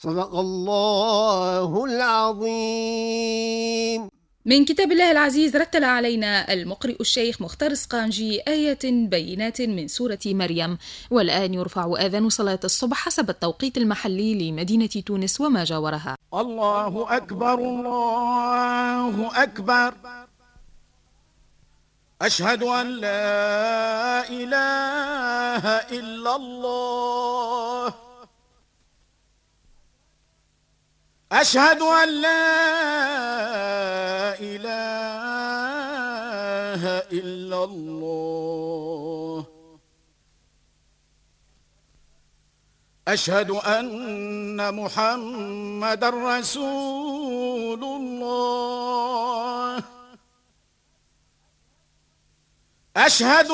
صدق الله العظيم. من كتاب الله العزيز رتل علينا المقرئ الشيخ مختار السقانجي آيات بينات من سورة مريم. والآن يرفع آذان صلاة الصبح حسب التوقيت المحلي لمدينة تونس وما جاورها. الله أكبر الله أكبر، أشهد أن لا إله إلا الله، أشهد أن لا إله إلا الله، أشهد أن محمدًا رسول الله، أشهد